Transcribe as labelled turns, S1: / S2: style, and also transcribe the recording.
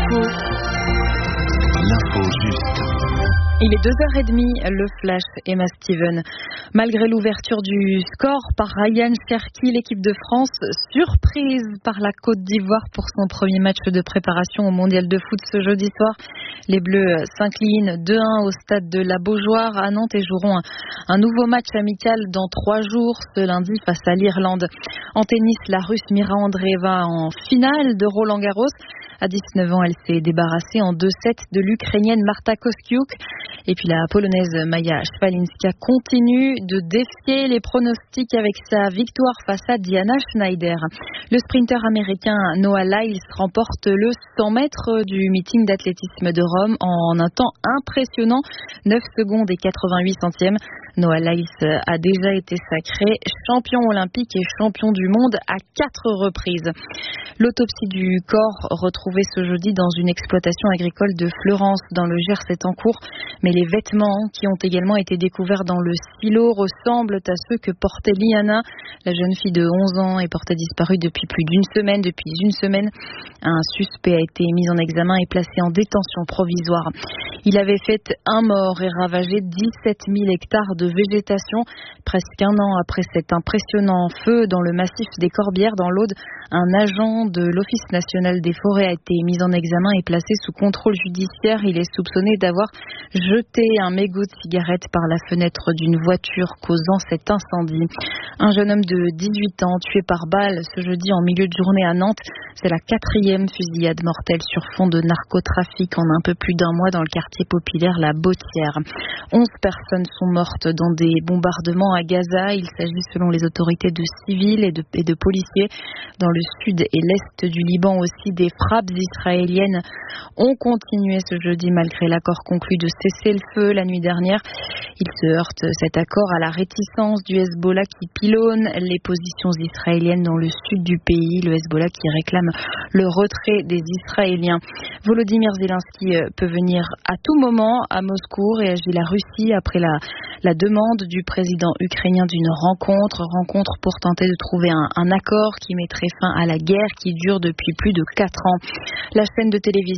S1: L'info juste.
S2: Il est 2h30, le flash, Emma Steven. Malgré l'ouverture du score par Ryan Cherki, l'équipe de France, surprise par la Côte d'Ivoire pour son premier match de préparation au Mondial de foot ce jeudi soir. Les Bleus s'inclinent 2-1 au stade de la Beaujoire à Nantes et joueront un nouveau match amical dans 3 jours, ce lundi face à l'Irlande. En tennis, la Russe Mira Andreeva en finale de Roland-Garros. À 19 ans, elle s'est débarrassée en 2-7 de l'Ukrainienne Marta Kostyuk. Et puis la Polonaise Maja Szwalinska continue de défier les pronostics avec sa victoire face à Diana Schneider. Le sprinter américain Noah Lyles remporte le 100 mètres du meeting d'athlétisme de Rome en un temps impressionnant, 9 secondes et 88 centièmes. Noah Lyles a déjà été sacré champion olympique et champion du monde à 4 reprises. L'autopsie du corps retrouvé ce jeudi dans une exploitation agricole de Fleurance dans le Gers est en cours, mais les vêtements qui ont également été découverts dans le silo ressemblent à ceux que portait Liana. La jeune fille de 11 ans est portée disparue depuis plus d'une semaine. Depuis une semaine, un suspect a été mis en examen et placé en détention provisoire. Il avait fait un mort et ravagé 17 000 hectares de végétation. Presque un an après cet impressionnant feu dans le massif des Corbières dans l'Aude, un agent de l'Office national des forêts a été mis en examen et placé sous contrôle judiciaire. Il est soupçonné d'avoir jeté un mégot de cigarette par la fenêtre d'une voiture causant cet incendie. Un jeune homme de 18 ans tué par balle ce jeudi en milieu de journée à Nantes. C'est la 4e fusillade mortelle sur fond de narcotrafic en un peu plus d'un mois dans le quartier populaire La Bottière. 11 personnes sont mortes dans des bombardements à Gaza. Il s'agit selon les autorités de civils et de policiers. Dans le sud et l'est du Liban aussi, des frappes israéliennes ont continué ce jeudi malgré l'accord conclu de cesser le feu la nuit dernière. Il se heurte cet accord à la réticence du Hezbollah qui pilonne les positions israéliennes dans le sud du pays. Le Hezbollah qui réclame le retrait des Israéliens. Volodymyr Zelensky peut venir à tout moment à Moscou, réagit la Russie après la demande du président ukrainien d'une rencontre pour tenter de trouver un accord qui mettrait fin à la guerre qui dure depuis plus de 4 ans. La chaîne de télévision